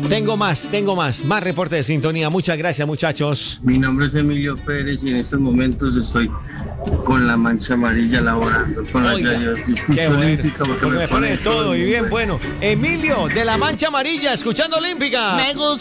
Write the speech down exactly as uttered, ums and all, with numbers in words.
Tengo más, tengo más, más reporte de sintonía. Muchas gracias, muchachos. Mi nombre es Emilio Pérez y en estos momentos estoy con la mancha amarilla laborando con las Oiga, rayas qué discusión bueno. olímpica porque Me me pone pone todo y el bien mundo. bueno. Emilio de la Mancha Amarilla, escuchando Olímpica. Me gusta.